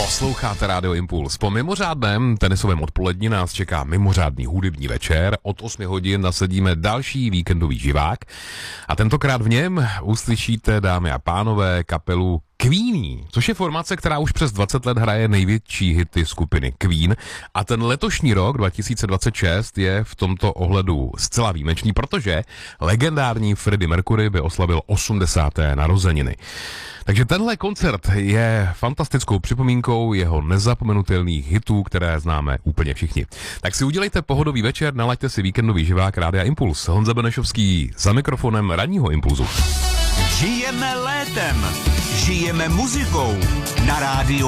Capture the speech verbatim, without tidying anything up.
Posloucháte Rádio Impuls. Po mimořádném tenisovém odpoledni nás čeká mimořádný hudební večer. Od osmi hodin nasadíme další víkendový živák. A tentokrát v něm uslyšíte, dámy a pánové, kapelu Queenie, což je formace, která už přes dvacet let hraje největší hity skupiny Queen. A ten letošní rok dva tisíce dvacet šest je v tomto ohledu zcela výjimečný, protože legendární Freddie Mercury by oslavil osmdesáté narozeniny. Takže tenhle koncert je fantastickou připomínkou jeho nezapomenutelných hitů, které známe úplně všichni. Tak si udělejte pohodový večer, nalaďte si víkendový živák Rádia Impuls. Honza Benešovský za mikrofonem ranního Impulzu. Žijeme létem, žijeme muzikou na rádiu